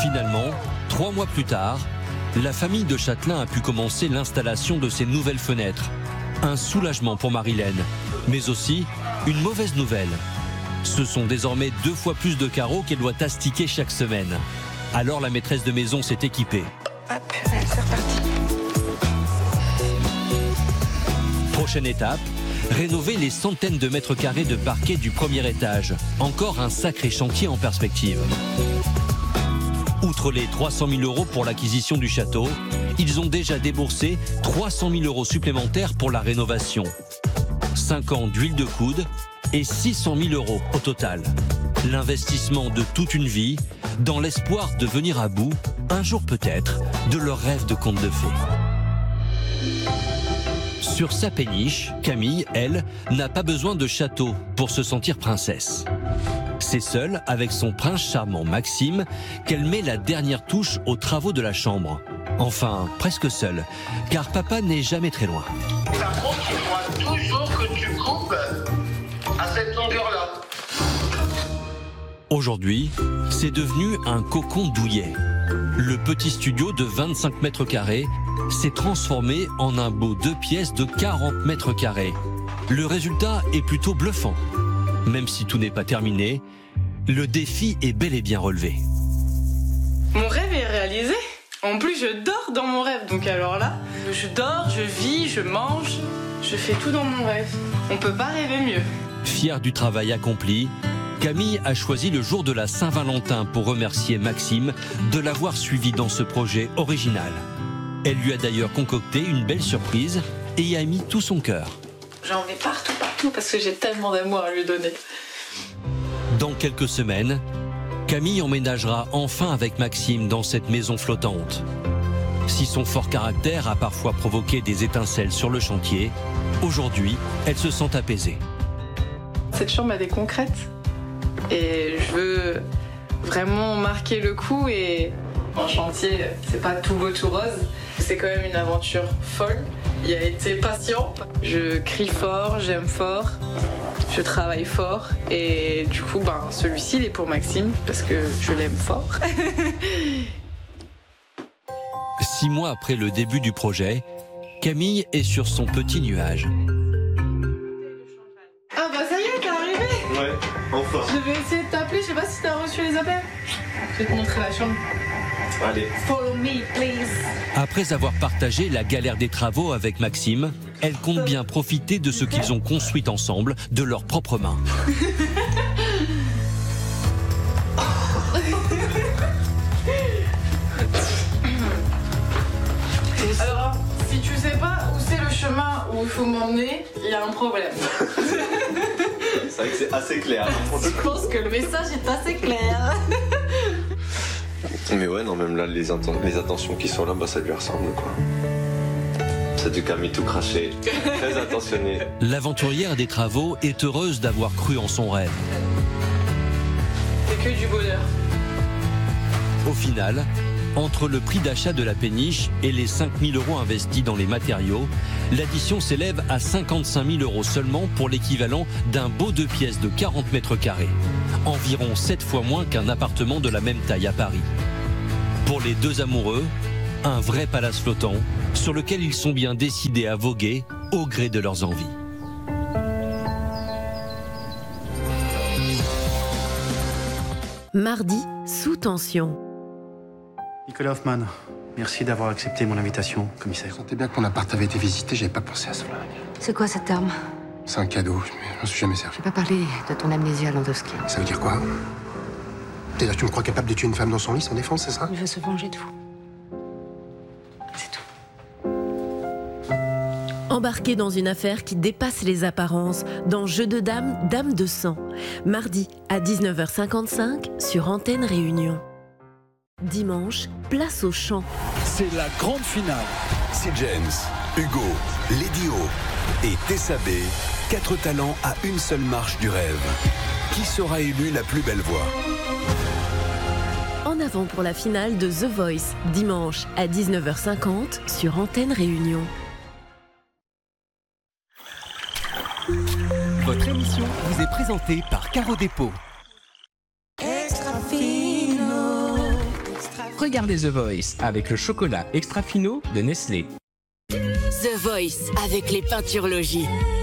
Finalement, 3 mois plus tard, la famille de Châtelain a pu commencer l'installation de ces nouvelles fenêtres. Un soulagement pour Marilène, mais aussi une mauvaise nouvelle. Ce sont désormais 2 fois plus de carreaux qu'elle doit astiquer chaque semaine. Alors la maîtresse de maison s'est équipée. Hop, c'est reparti. Prochaine étape, rénover les centaines de mètres carrés de parquet du premier étage. Encore un sacré chantier en perspective. Outre les 300 000 € pour l'acquisition du château, ils ont déjà déboursé 300 000 € supplémentaires pour la rénovation. 5 ans d'huile de coude et 600 000 € au total. L'investissement de toute une vie dans l'espoir de venir à bout, un jour peut-être, de leur rêve de conte de fées. Sur sa péniche, Camille, elle, n'a pas besoin de château pour se sentir princesse. C'est seule, avec son prince charmant Maxime, qu'elle met la dernière touche aux travaux de la chambre. Enfin, presque seule, car papa n'est jamais très loin. Par contre, il faudra toujours que tu coupes à cette longueur-là. Aujourd'hui, c'est devenu un cocon douillet. Le petit studio de 25 mètres carrés s'est transformé en un beau 2 pièces de 40 mètres carrés. Le résultat est plutôt bluffant. Même si tout n'est pas terminé, le défi est bel et bien relevé. Mon rêve est réalisé. En plus, je dors dans mon rêve. Donc alors là, je dors, je vis, je mange, je fais tout dans mon rêve. On peut pas rêver mieux. Fière du travail accompli, Camille a choisi le jour de la Saint-Valentin pour remercier Maxime de l'avoir suivi dans ce projet original. Elle lui a d'ailleurs concocté une belle surprise et y a mis tout son cœur. J'en mets partout parce que j'ai tellement d'amour à lui donner. Dans quelques semaines, Camille emménagera enfin avec Maxime dans cette maison flottante. Si son fort caractère a parfois provoqué des étincelles sur le chantier, aujourd'hui, elle se sent apaisée. Cette chambre elle est concrète et je veux vraiment marquer le coup et en chantier, c'est pas tout beau tout rose. C'est quand même une aventure folle. Il a été patient. Je crie fort, j'aime fort, je travaille fort et du coup, celui-ci il est pour Maxime parce que je l'aime fort. 6 mois après le début du projet, Camille est sur son petit nuage. Ah ça y est, t'es arrivé. Ouais, enfin. Je vais essayer de t'appeler, je sais pas si t'as reçu les appels. Je vais te montrer la chambre. Allez. Follow me, please. Après avoir partagé la galère des travaux avec Maxime, elle compte bien profiter de ce qu'ils ont construit ensemble de leurs propres mains. Alors, si tu sais pas où c'est le chemin où il faut m'emmener, il y a un problème. C'est vrai que c'est assez clair. Je pense que le message est assez clair. Mais ouais, non, même là, les attentions qui sont là, ça lui ressemble, quoi. C'est du Camille tout craché, très attentionné. L'aventurière des travaux est heureuse d'avoir cru en son rêve. C'est que du bonheur. Au final, entre le prix d'achat de la péniche et les 5 000 € investis dans les matériaux, l'addition s'élève à 55 000 € seulement pour l'équivalent d'un beau 2 pièces de 40 mètres carrés. Environ 7 fois moins qu'un appartement de la même taille à Paris. Pour les deux amoureux, un vrai palace flottant sur lequel ils sont bien décidés à voguer au gré de leurs envies. Mardi, sous tension. Nicolas Hoffman, merci d'avoir accepté mon invitation, commissaire. Je sentais bien que mon appart avait été visité, j'avais pas pensé à ce flingue. C'est quoi cette arme? C'est un cadeau, je m'en suis jamais servi. Je vais pas parler de ton amnésie à Landowski. Ça veut dire quoi? C'est-à-dire que tu me crois capable de tuer une femme dans son lit sans défense, c'est ça? Il veut se venger de vous. C'est tout. Embarqué dans une affaire qui dépasse les apparences, dans Jeu de dames, Dame de sang. Mardi à 19h55 sur Antenne Réunion. Dimanche, place au chant. C'est la grande finale. Si James, Hugo, Lady O et Tessa B, 4 talents à une seule marche du rêve. Qui sera élu la plus belle voix? En avant pour la finale de The Voice, dimanche à 19h50 sur Antenne Réunion. Votre émission vous est présentée par Caro Dépôt. Extra fino, extra regardez The Voice avec le chocolat extra fino de Nestlé. The Voice avec les peintures Logis.